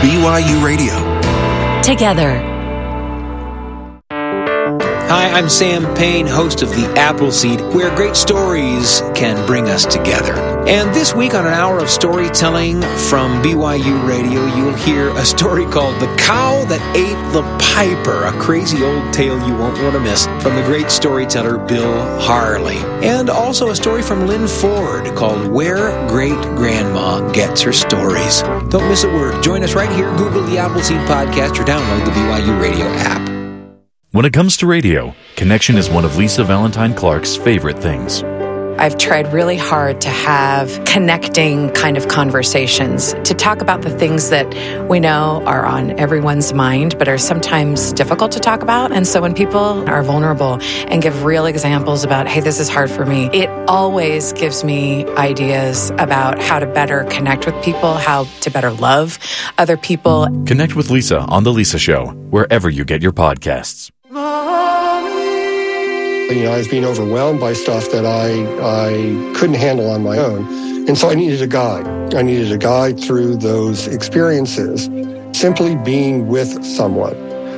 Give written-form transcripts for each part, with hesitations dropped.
BYU Radio. Together. Hi, I'm Sam Payne, host of The Appleseed, where great stories can bring us together. And this week on an hour of storytelling from BYU Radio, you'll hear a story called The Cow That Ate the Piper, a crazy old tale you won't want to miss from the great storyteller Bill Harley. And also a story from Lynn Ford called Where Great Grandma Gets Her Stories. Don't miss a word. Join us right here. Google The Appleseed Podcast or download the BYU Radio app. When it comes to radio, connection is one of Lisa Valentine Clark's favorite things. I've tried really hard to have connecting kind of conversations, to talk about the things that we know are on everyone's mind, but are sometimes difficult to talk about. And so when people are vulnerable and give real examples about, hey, this is hard for me, it always gives me ideas about how to better connect with people, how to better love other people. Connect with Lisa on The Lisa Show, wherever you get your podcasts. I was being overwhelmed by stuff that I couldn't handle on my own. And so I needed a guide. I needed a guide through those experiences, simply being with someone.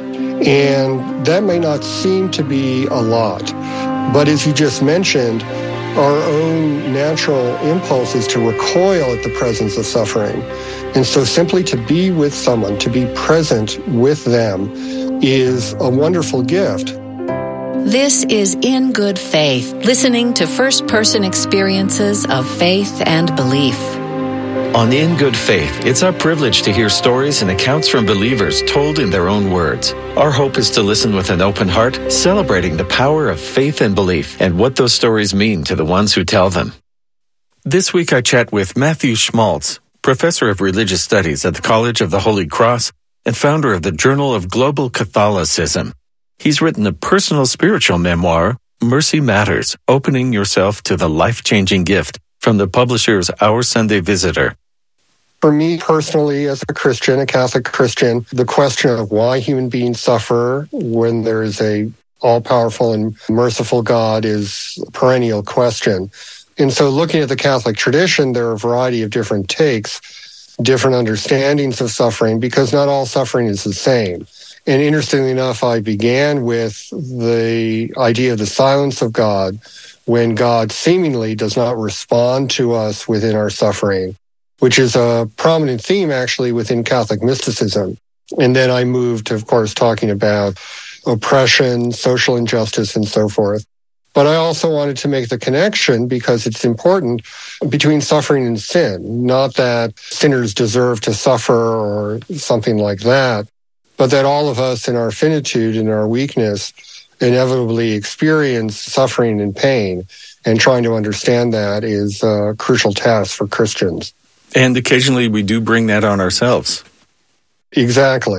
And that may not seem to be a lot, but as you just mentioned, our own natural impulse is to recoil at the presence of suffering. And so simply to be with someone, to be present with them, is a wonderful gift. This is In Good Faith, listening to first-person experiences of faith and belief. On In Good Faith, it's our privilege to hear stories and accounts from believers told in their own words. Our hope is to listen with an open heart, celebrating the power of faith and belief and what those stories mean to the ones who tell them. This week I chat with Matthew Schmaltz, professor of religious studies at the College of the Holy Cross and founder of the Journal of Global Catholicism. He's written a personal spiritual memoir, Mercy Matters, Opening Yourself to the Life-Changing Gift, from the publisher's Our Sunday Visitor. For me personally, as a Christian, a Catholic Christian, the question of why human beings suffer when there is a all-powerful and merciful God is a perennial question. And so looking at the Catholic tradition, there are a variety of different takes, different understandings of suffering, because not all suffering is the same. And interestingly enough, I began with the idea of the silence of God, when God seemingly does not respond to us within our suffering, which is a prominent theme actually within Catholic mysticism. And then I moved to, of course, talking about oppression, social injustice, and so forth. But I also wanted to make the connection, because it's important, between suffering and sin. Not that sinners deserve to suffer or something like that, but that all of us in our finitude and our weakness inevitably experience suffering and pain. And trying to understand that is a crucial task for Christians. And occasionally we do bring that on ourselves. Exactly.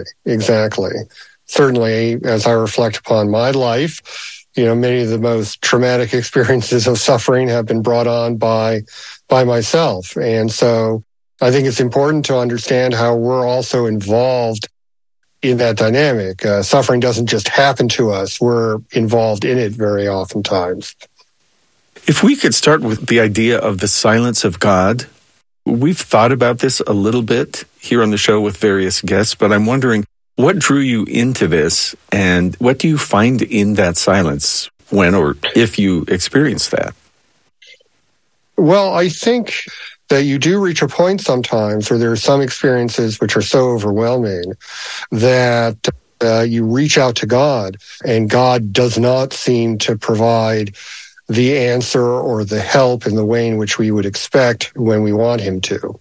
Certainly, as I reflect upon my life, many of the most traumatic experiences of suffering have been brought on by myself. And so I think it's important to understand how we're also involved in that dynamic. Suffering doesn't just happen to us. We're involved in it very oftentimes. If we could start with the idea of the silence of God, we've thought about this a little bit here on the show with various guests, but I'm wondering, what drew you into this, and what do you find in that silence when or if you experience that? Well, I think that you do reach a point sometimes where there are some experiences which are so overwhelming that you reach out to God, and God does not seem to provide the answer or the help in the way in which we would expect when we want him to.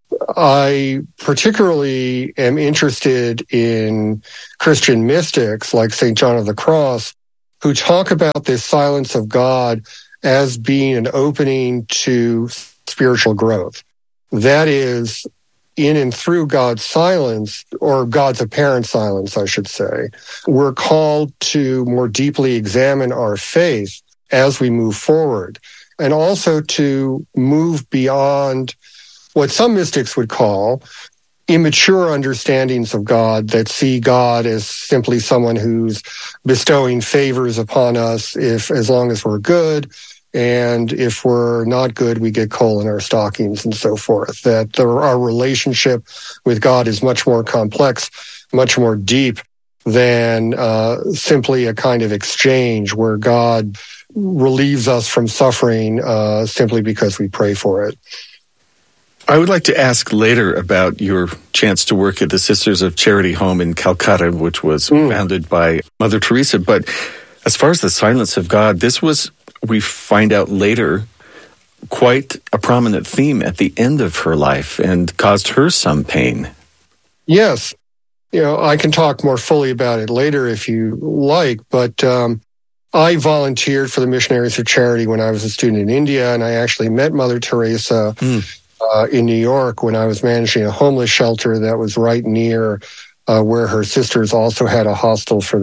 I particularly am interested in Christian mystics like St. John of the Cross, who talk about this silence of God as being an opening to spiritual growth. That is, in and through God's silence, or God's apparent silence, I should say, we're called to more deeply examine our faith as we move forward, and also to move beyond what some mystics would call immature understandings of God that see God as simply someone who's bestowing favors upon us as long as we're good, And if we're not good, we get coal in our stockings and so forth. That our relationship with God is much more complex, much more deep than simply a kind of exchange where God relieves us from suffering simply because we pray for it. I would like to ask later about your chance to work at the Sisters of Charity Home in Calcutta, which was founded by Mother Teresa. But as far as the silence of God, this was, we find out later, quite a prominent theme at the end of her life and caused her some pain. Yes. I can talk more fully about it later if you like, but I volunteered for the Missionaries of Charity when I was a student in India, and I actually met Mother Teresa in New York when I was managing a homeless shelter that was right near where her sisters also had a hostel for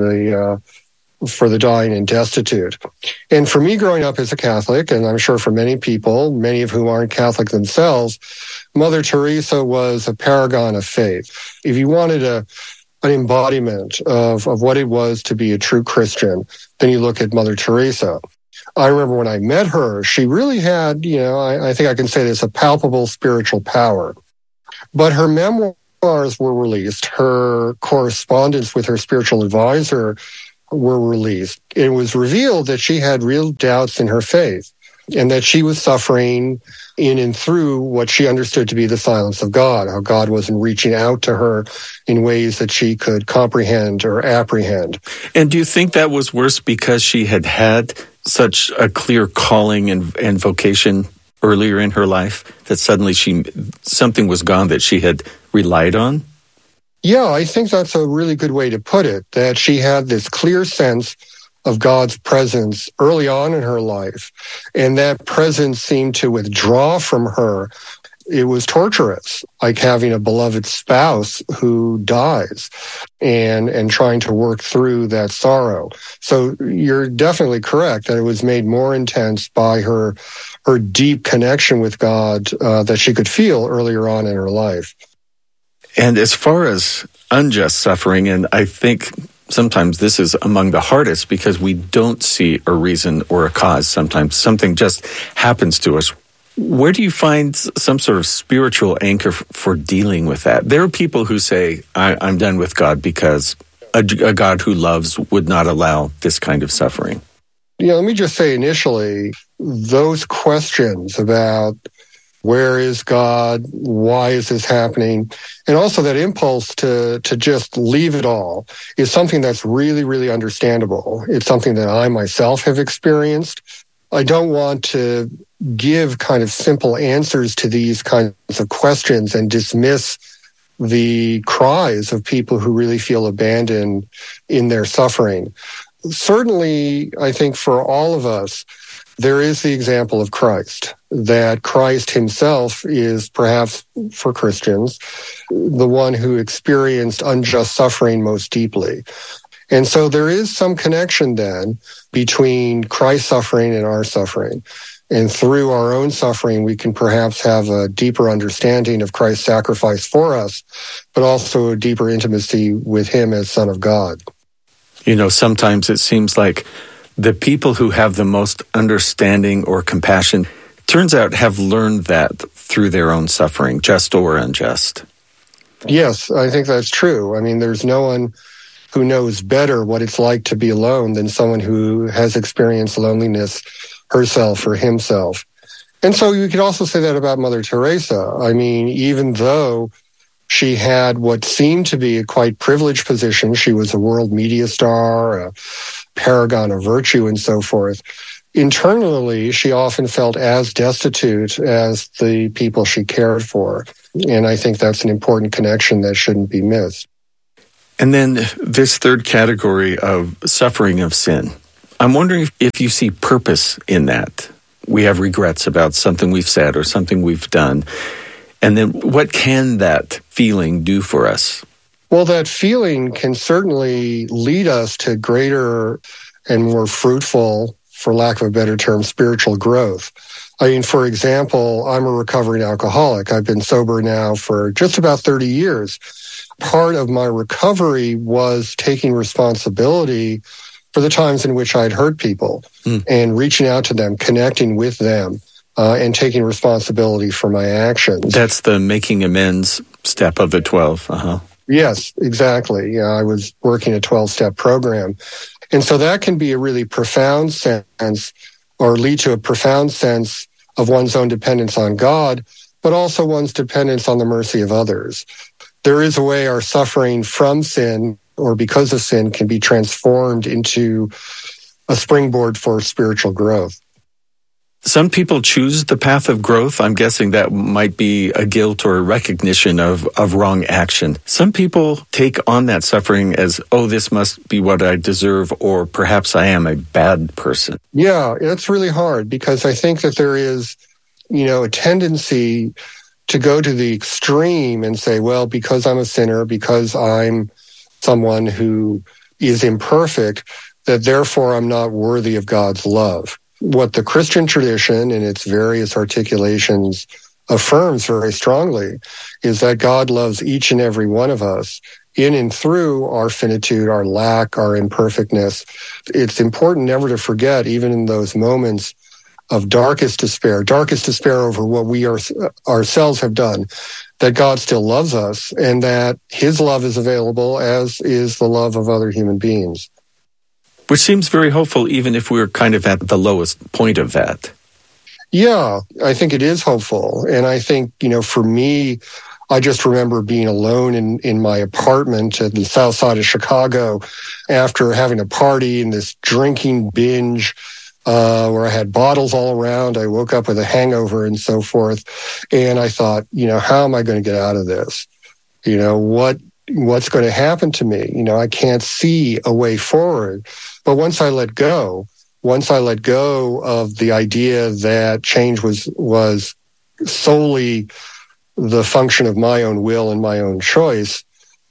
the dying and destitute. And for me, growing up as a Catholic, and I'm sure for many people, many of whom aren't Catholic themselves, Mother Teresa was a paragon of faith. If you wanted an embodiment of what it was to be a true Christian, then you look at Mother Teresa. I remember when I met her, she really had, I think I can say this, a palpable spiritual power. But her memoirs were released. Her correspondence with her spiritual advisor were released. It was revealed that she had real doubts in her faith and that she was suffering in and through what she understood to be the silence of God, how God wasn't reaching out to her in ways that she could comprehend or apprehend. And do you think that was worse because she had such a clear calling and vocation earlier in her life that suddenly something was gone that she had relied on? Yeah, I think that's a really good way to put it, that she had this clear sense of God's presence early on in her life, and that presence seemed to withdraw from her. It was torturous, like having a beloved spouse who dies and trying to work through that sorrow. So you're definitely correct that it was made more intense by her deep connection with God that she could feel earlier on in her life. And as far as unjust suffering, and I think sometimes this is among the hardest because we don't see a reason or a cause. Sometimes something just happens to us. Where do you find some sort of spiritual anchor for dealing with that? There are people who say, I'm done with God because a God who loves would not allow this kind of suffering. Let me just say initially, those questions about where is God, why is this happening, and also that impulse to just leave it all is something that's really, really understandable. It's something that I myself have experienced. I don't want to give kind of simple answers to these kinds of questions and dismiss the cries of people who really feel abandoned in their suffering. Certainly, I think for all of us, there is the example of Christ, that Christ himself is perhaps, for Christians, the one who experienced unjust suffering most deeply. And so there is some connection then between Christ's suffering and our suffering. And through our own suffering, we can perhaps have a deeper understanding of Christ's sacrifice for us, but also a deeper intimacy with him as Son of God. Sometimes it seems like the people who have the most understanding or compassion, turns out, have learned that through their own suffering, just or unjust. Yes, I think that's true. I mean, there's no one who knows better what it's like to be alone than someone who has experienced loneliness herself or himself. And so you could also say that about Mother Teresa. I mean, even though she had what seemed to be a quite privileged position, she was a world media star, a paragon of virtue and so forth, internally, she often felt as destitute as the people she cared for. And I think that's an important connection that shouldn't be missed. And then this third category of suffering of sin. I'm wondering if you see purpose in that. We have regrets about something we've said or something we've done. And then what can that feeling do for us? Well, that feeling can certainly lead us to greater and more fruitful, for lack of a better term, spiritual growth. I mean, for example, I'm a recovering alcoholic. I've been sober now for just about 30 years. Part of my recovery was taking responsibility for the times in which I'd hurt people and reaching out to them, connecting with them, and taking responsibility for my actions. That's the making amends step of the 12. Yes, exactly. Yeah, I was working a 12-step program. And so that can be a really profound sense, or lead to a profound sense of one's own dependence on God, but also one's dependence on the mercy of others. There is a way our suffering from sin or because of sin can be transformed into a springboard for spiritual growth. Some people choose the path of growth. I'm guessing that might be a guilt or a recognition of wrong action. Some people take on that suffering as, oh, this must be what I deserve, or perhaps I am a bad person. Yeah, it's really hard because I think that there is, a tendency to go to the extreme and say, well, because I'm a sinner, because I'm someone who is imperfect, that therefore I'm not worthy of God's love. What the Christian tradition in its various articulations affirms very strongly is that God loves each and every one of us in and through our finitude, our lack, our imperfectness. It's important never to forget, even in those moments of darkest despair over what we ourselves have done, that God still loves us and that his love is available, as is the love of other human beings. Which seems very hopeful, even if we're kind of at the lowest point of that. Yeah, I think it is hopeful. And I think, for me, I just remember being alone in my apartment at the south side of Chicago after having a party and this drinking binge where I had bottles all around. I woke up with a hangover and so forth. And I thought, how am I going to get out of this? What's going to happen to me? I can't see a way forward. But once I let go of the idea that change was solely the function of my own will and my own choice,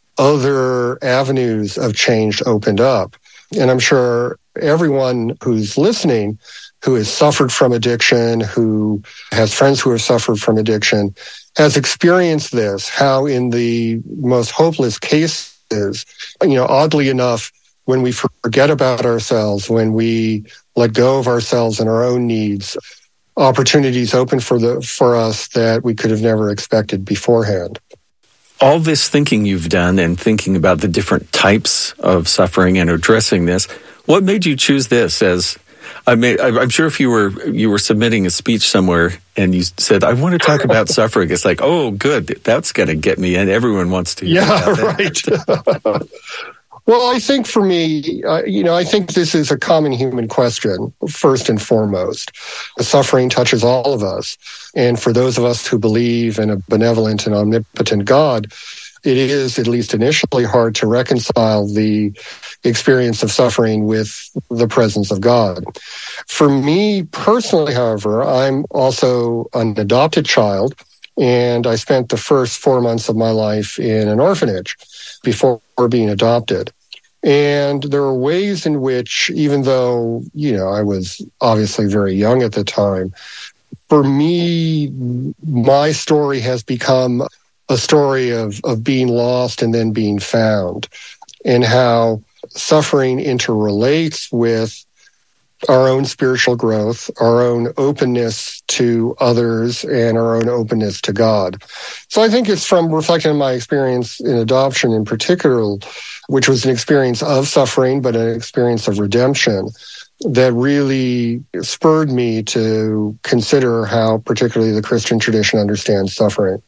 other avenues of change opened up. And I'm sure everyone who's listening, who has suffered from addiction, who has friends who have suffered from addiction, has experienced this, how in the most hopeless cases, oddly enough, when we forget about ourselves, when we let go of ourselves and our own needs, opportunities open for us that we could have never expected beforehand. All this thinking you've done and thinking about the different types of suffering and addressing this, what made you choose this as... I'm sure if you were submitting a speech somewhere and you said, I want to talk about suffering, it's like, oh, good, that's going to get me in. Everyone wants to hear about that. Right. Well, I think for me, I think this is a common human question, first and foremost. The suffering touches all of us. And for those of us who believe in a benevolent and omnipotent God, it is, at least initially, hard to reconcile the experience of suffering with the presence of God. For me personally, however, I'm also an adopted child, and I spent the first 4 months of my life in an orphanage before being adopted. And there were ways in which, even though, I was obviously very young at the time, for me, my story has become a story of being lost and then being found, and how suffering interrelates with our own spiritual growth, our own openness to others, and our own openness to God. So I think it's from reflecting on my experience in adoption in particular, which was an experience of suffering, but an experience of redemption, that really spurred me to consider how particularly the Christian tradition understands suffering.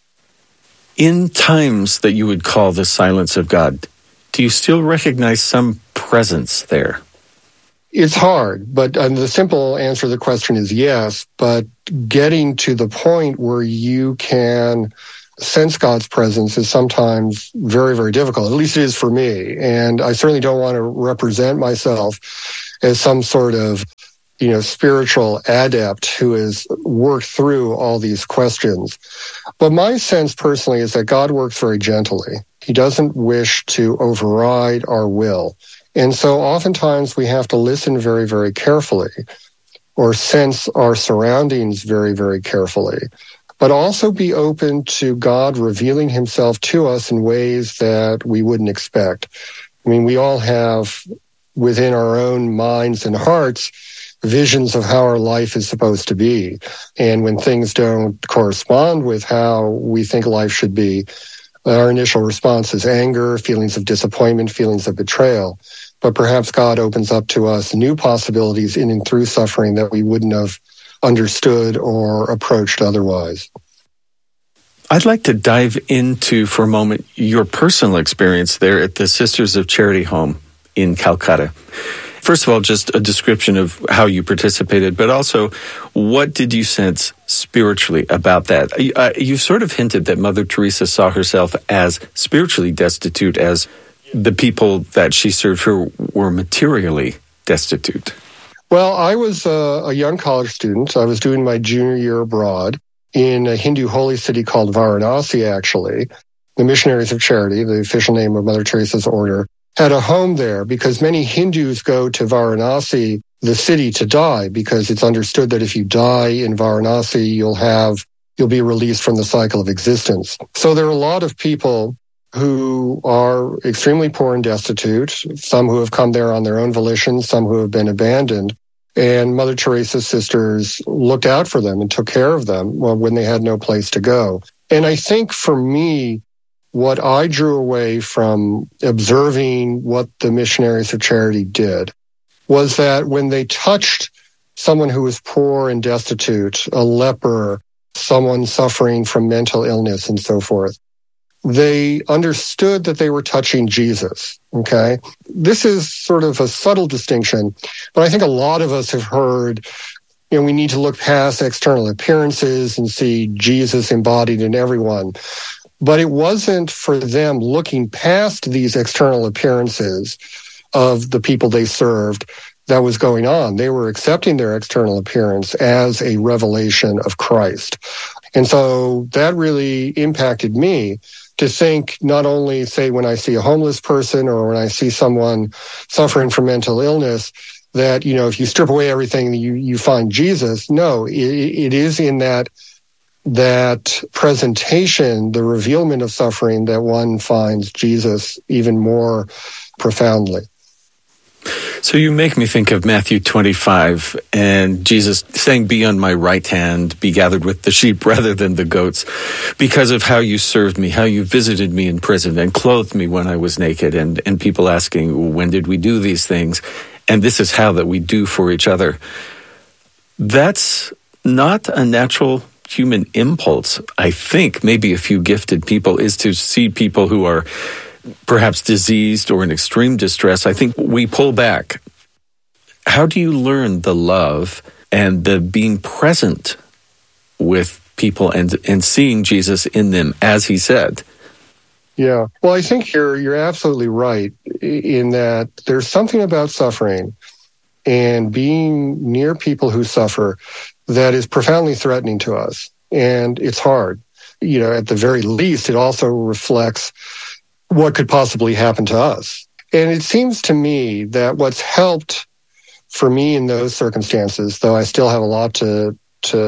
In times that you would call the silence of God, do you still recognize some presence there? It's hard, but the simple answer to the question is yes. But getting to the point where you can sense God's presence is sometimes very, very difficult. At least it is for me. And I certainly don't want to represent myself as some sort of, spiritual adept who has worked through all these questions. But my sense personally is that God works very gently. He doesn't wish to override our will. And so oftentimes we have to listen very, very carefully, or sense our surroundings very, very carefully, but also be open to God revealing himself to us in ways that we wouldn't expect. I mean, we all have within our own minds and hearts visions of how our life is supposed to be. And when things don't correspond with how we think life should be, our initial response is anger, feelings of disappointment, feelings of betrayal. But perhaps God opens up to us new possibilities in and through suffering that we wouldn't have understood or approached otherwise. I'd like to dive into, for a moment, your personal experience there at the Sisters of Charity Home in Calcutta. First of all, just a description of how you participated, but also, what did you sense spiritually about that? You sort of hinted that Mother Teresa saw herself as spiritually destitute, as the people that she served her were materially destitute. Well, I was a young college student. I was doing my junior year abroad in a Hindu holy city called Varanasi, actually. The Missionaries of Charity, the official name of Mother Teresa's order, had a home there because many Hindus go to Varanasi, the city, to die, because it's understood that if you die in Varanasi, you'll be released from the cycle of existence. So there are a lot of people who are extremely poor and destitute, some who have come there on their own volition, some who have been abandoned. And Mother Teresa's sisters looked out for them and took care of them when they had no place to go. And I think for me, what I drew away from observing what the Missionaries of Charity did was that when they touched someone who was poor and destitute, a leper, someone suffering from mental illness and so forth, they understood that they were touching Jesus, okay? This is sort of a subtle distinction, but I think a lot of us have heard, we need to look past external appearances and see Jesus embodied in everyone. But it wasn't for them looking past these external appearances of the people they served that was going on. They were accepting their external appearance as a revelation of Christ. And so that really impacted me to think, not only, say, when I see a homeless person or when I see someone suffering from mental illness, that, if you strip away everything, you find Jesus. No, it is in that presentation, the revealment of suffering, that one finds Jesus even more profoundly. So you make me think of Matthew 25 and Jesus saying, "Be on my right hand, be gathered with the sheep rather than the goats, because of how you served me, how you visited me in prison and clothed me when I was naked," and people asking, when did we do these things? And this is how that we do for each other. That's not a natural human impulse. I think maybe a few gifted people is to see people who are perhaps diseased or in extreme distress. I think we pull back. How do you learn the love and the being present with people and seeing Jesus in them, as he said? Yeah. Well, I think you're absolutely right in that there's something about suffering and being near people who suffer that is profoundly threatening to us. And it's hard. At the very least, it also reflects what could possibly happen to us. And it seems to me that what's helped for me in those circumstances, though I still have a lot to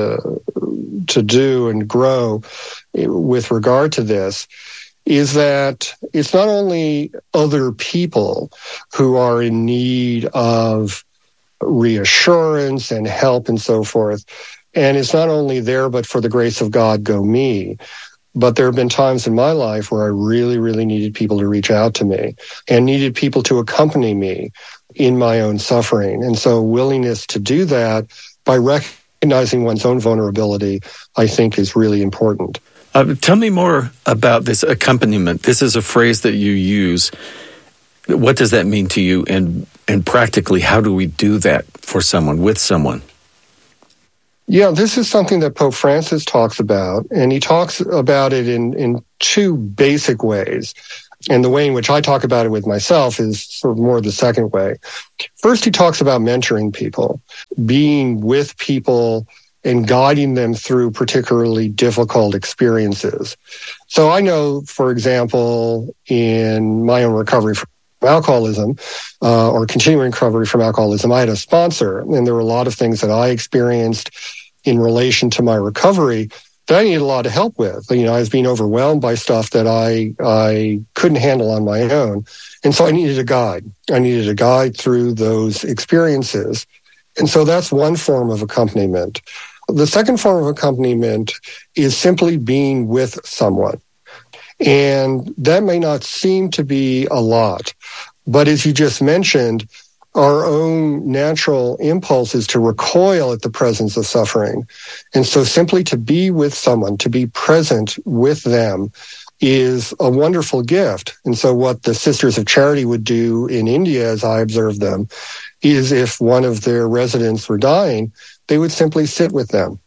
do and grow with regard to this, is that it's not only other people who are in need of reassurance and help and so forth, and it's not only there, but for the grace of God, go me. But there have been times in my life where I really, really needed people to reach out to me and needed people to accompany me in my own suffering. And so willingness to do that by recognizing one's own vulnerability, I think, is really important. Tell me more about this accompaniment. This is a phrase that you use. What does that mean to you? And practically, how do we do that for someone, with someone? Yeah, this is something that Pope Francis talks about, and he talks about it in two basic ways. And the way in which I talk about it with myself is sort of more the second way. First, he talks about mentoring people, being with people and guiding them through particularly difficult experiences. So I know, for example, in my own recovery from alcoholism, or continuing recovery from alcoholism, I had a sponsor, and there were a lot of things that I experienced in relation to my recovery that I needed a lot of help with. I was being overwhelmed by stuff that I couldn't handle on my own. And so I needed a guide. I needed a guide through those experiences. And so that's one form of accompaniment. The second form of accompaniment is simply being with someone. And that may not seem to be a lot, but as you just mentioned, our own natural impulse is to recoil at the presence of suffering. And so simply to be with someone, to be present with them, is a wonderful gift. And so what the Sisters of Charity would do in India, as I observed them, is if one of their residents were dying, they would simply sit with them,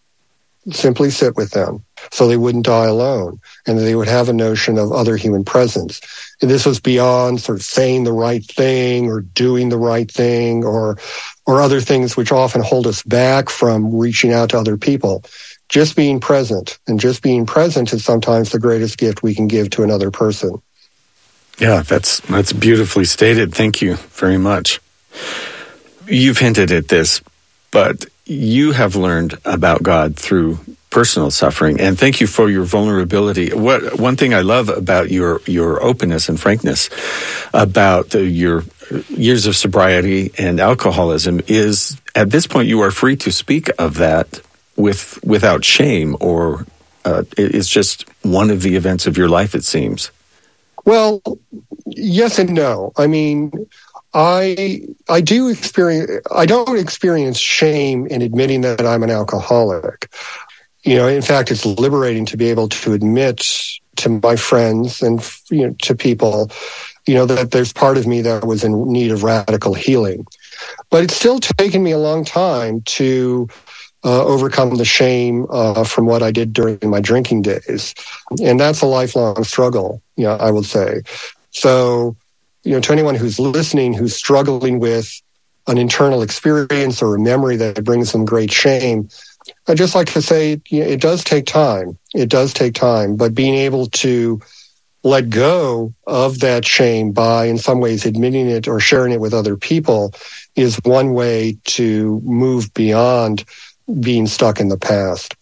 so they wouldn't die alone, and they would have a notion of other human presence. And this was beyond sort of saying the right thing or doing the right thing or other things which often hold us back from reaching out to other people. Just being present, and just being present is sometimes the greatest gift we can give to another person. Yeah, that's beautifully stated. Thank you very much. You've hinted at this, but you have learned about God through personal suffering, and thank you for your vulnerability. One thing I love about your openness and frankness about your years of sobriety and alcoholism is, at this point, you are free to speak of that without shame, or it's just one of the events of your life, it seems. Well, yes and no. I mean, I don't experience shame in admitting that I'm an alcoholic. In fact, it's liberating to be able to admit to my friends and, to people, that there's part of me that was in need of radical healing. But it's still taken me a long time to overcome the shame from what I did during my drinking days. And that's a lifelong struggle, I would say. So, to anyone who's listening, who's struggling with an internal experience or a memory that brings them great shame, I'd just like to say, it does take time. It does take time, but being able to let go of that shame by, in some ways, admitting it or sharing it with other people is one way to move beyond being stuck in the past.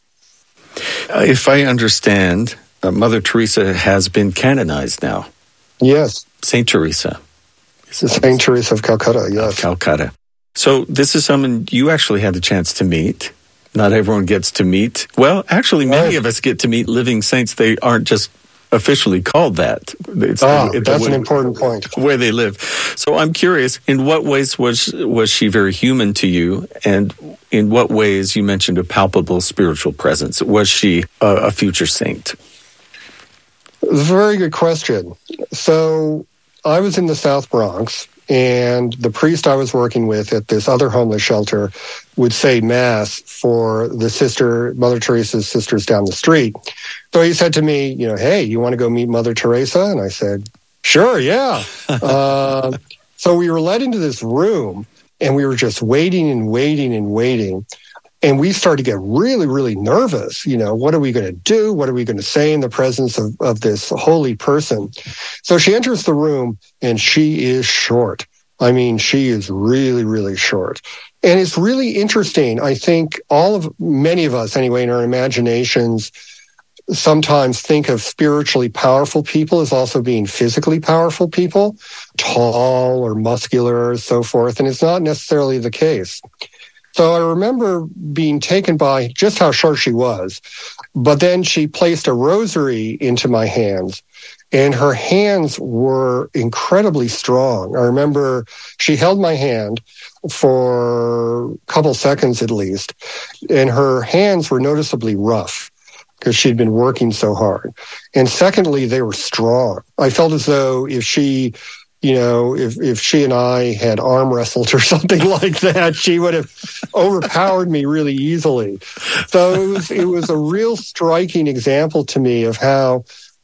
If I understand, Mother Teresa has been canonized now. Yes. Saint Teresa. Saint Teresa of Calcutta, yes. Of Calcutta. So this is someone you actually had a chance to meet. Not everyone gets to meet. Well, actually, many of us get to meet living saints. They aren't just officially called that. It's that's an important point. Where they live. So I'm curious, in what ways was she very human to you? And in what ways, you mentioned a palpable spiritual presence? Was she a future saint? It's a very good question. So I was in the South Bronx, and the priest I was working with at this other homeless shelter would say Mass for the Mother Teresa's sisters down the street. So he said to me, hey, you want to go meet Mother Teresa? And I said, sure, yeah. So we were led into this room, and we were just waiting and waiting and waiting. And we started to get really, really nervous. What are we going to do? What are we going to say in the presence of this holy person? So she enters the room, and she is short. I mean, she is really, really short. And it's really interesting. I think many of us anyway, in our imaginations, sometimes think of spiritually powerful people as also being physically powerful people, tall or muscular or so forth. And it's not necessarily the case. So I remember being taken by just how short she was. But then she placed a rosary into my hands, and her hands were incredibly strong. I remember she held my hand for a couple seconds at least, and her hands were noticeably rough because she'd been working so hard. And secondly, they were strong. I felt as though if she and I had arm wrestled or something like that, she would have overpowered me really easily. So it was a real striking example to me of how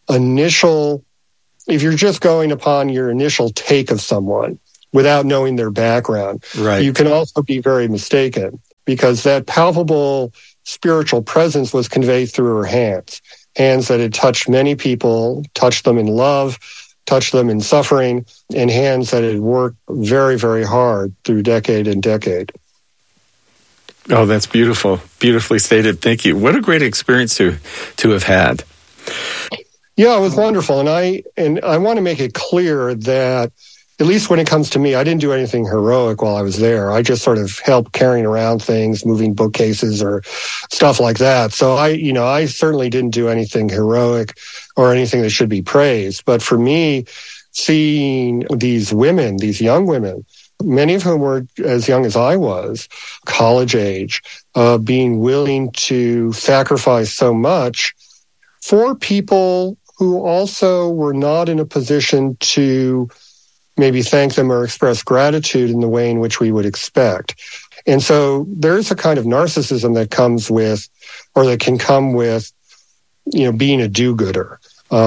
if you're just going upon your initial take of someone without knowing their background, right, you can also be very mistaken, because that palpable spiritual presence was conveyed through her hands that had touched many people, touched them in love, touched them in suffering, and hands that had worked very, very hard through decade and decade. Oh, that's beautiful. Beautifully stated. Thank you. What a great experience to have had. Yeah, it was wonderful. And I want to make it clear that, at least when it comes to me, I didn't do anything heroic while I was there. I just sort of helped carrying around things, moving bookcases or stuff like that. So I certainly didn't do anything heroic or anything that should be praised. But for me, seeing these women, these young women, many of whom were as young as I was, college age, being willing to sacrifice so much for people who also were not in a position to maybe thank them or express gratitude in the way in which we would expect. And so there's a kind of narcissism that comes with, or that can come with, being a do-gooder.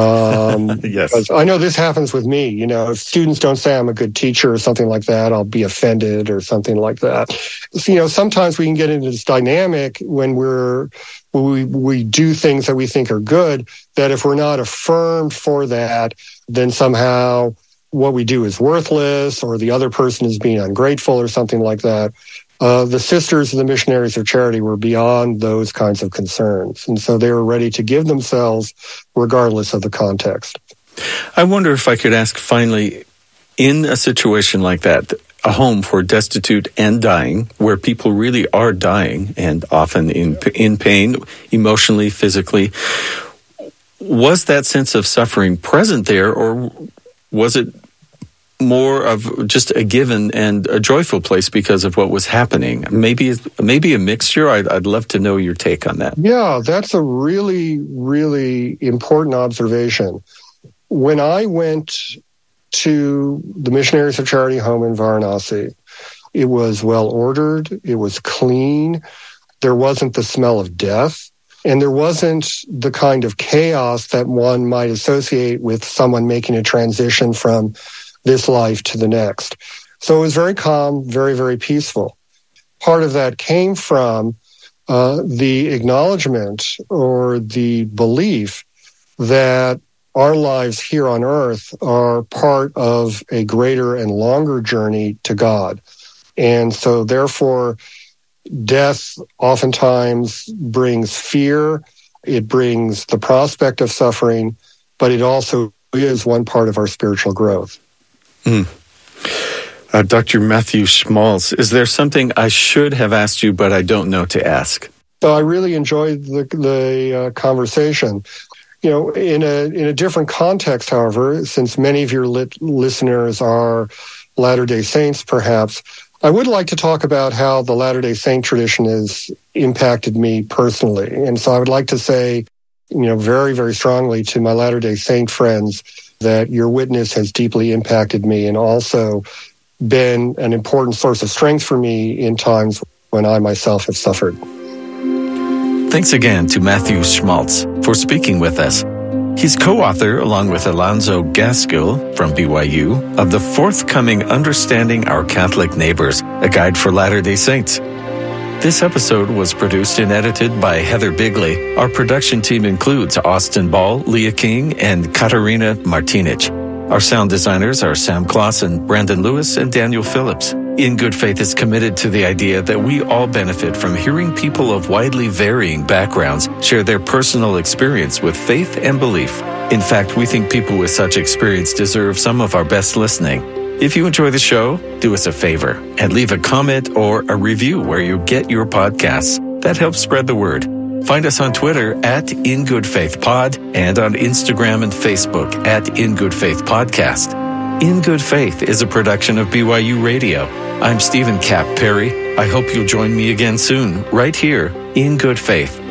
Yes. I know this happens with me. If students don't say I'm a good teacher or something like that, I'll be offended or something like that. So, sometimes we can get into this dynamic when we do things that we think are good, that if we're not affirmed for that, then somehow what we do is worthless, or the other person is being ungrateful or something like that. The Sisters of the Missionaries of Charity were beyond those kinds of concerns. And so they were ready to give themselves regardless of the context. I wonder if I could ask finally, in a situation like that, a home for destitute and dying, where people really are dying and often in pain, emotionally, physically, was that sense of suffering present there, or was it more of just a given and a joyful place because of what was happening? Maybe a mixture. I'd love to know your take on that. Yeah, that's a really, really important observation. When I went to the Missionaries of Charity home in Varanasi, it was well ordered, it was clean, there wasn't the smell of death, and there wasn't the kind of chaos that one might associate with someone making a transition from this life to the next. So it was very calm, very, very peaceful. Part of that came from the acknowledgement or the belief that our lives here on earth are part of a greater and longer journey to God. And so therefore, death oftentimes brings fear, it brings the prospect of suffering, but it also is one part of our spiritual growth. Dr. Matthew Schmaltz, is there something I should have asked you, but I don't know to ask? So I really enjoyed the conversation. In a different context, however, since many of your listeners are Latter-day Saints, perhaps, I would like to talk about how the Latter-day Saint tradition has impacted me personally. And so I would like to say, very, very strongly to my Latter-day Saint friends that your witness has deeply impacted me and also been an important source of strength for me in times when I myself have suffered. Thanks again to Matthew Schmaltz for speaking with us. He's co-author, along with Alonzo Gaskill from BYU, of the forthcoming Understanding Our Catholic Neighbors, a guide for Latter-day Saints. This episode was produced and edited by Heather Bigley. Our production team includes Austin Ball, Leah King, and Katarina Martinich. Our sound designers are Sam Clausen, Brandon Lewis, and Daniel Phillips. In Good Faith is committed to the idea that we all benefit from hearing people of widely varying backgrounds share their personal experience with faith and belief. In fact, we think people with such experience deserve some of our best listening. If you enjoy the show, do us a favor and leave a comment or a review where you get your podcasts. That helps spread the word. Find us on Twitter @InGoodFaithPod and on Instagram and Facebook @InGoodFaithPodcast. In Good Faith is a production of BYU Radio. I'm Stephen Cap Perry. I hope you'll join me again soon, right here in Good Faith.